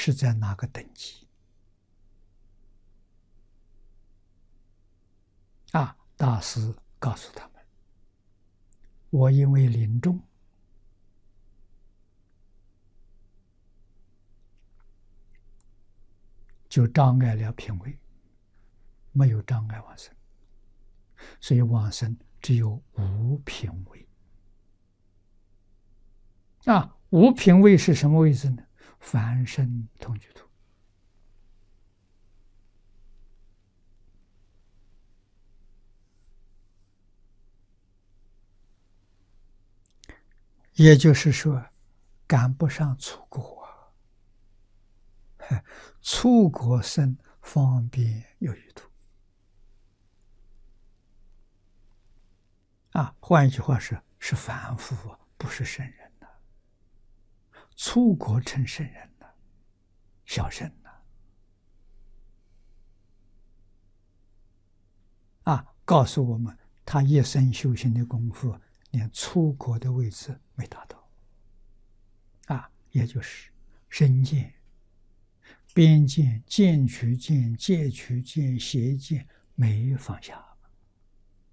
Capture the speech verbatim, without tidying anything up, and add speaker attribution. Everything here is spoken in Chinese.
Speaker 1: 是在哪个等级？啊，大师告诉他们：我因为临终，就障碍了品位，没有障碍往生，所以往生只有无品位。啊，无品位是什么位置呢？凡圣同居土。也就是说，赶不上出国啊！出国生方便有余土啊。换一句话说，是凡夫，不是圣人呐。出国成圣人呐，小圣呐。啊，告诉我们，他一生修行的功夫，连出国的位置没达到。啊，也就是身见、边见、见取见、戒取见、邪见没放下。